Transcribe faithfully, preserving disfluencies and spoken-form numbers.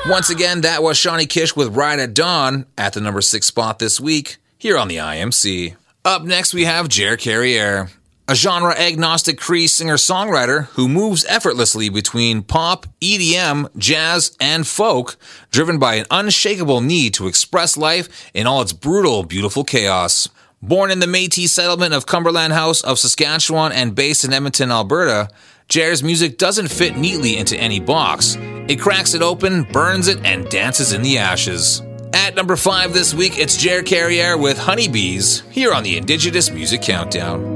Once again, that was Shawnee Kish with Ride at Dawn at the number six spot this week here on the I M C. Up next, we have Jer Carriere, a genre-agnostic Cree singer-songwriter who moves effortlessly between pop, E D M, jazz, and folk, driven by an unshakable need to express life in all its brutal, beautiful chaos. Born in the Métis settlement of Cumberland House of Saskatchewan and based in Edmonton, Alberta, Jer's music doesn't fit neatly into any box. It cracks it open, burns it, and dances in the ashes. At number five this week, it's Jer Carriere with Honeybees, here on the Indigenous Music Countdown.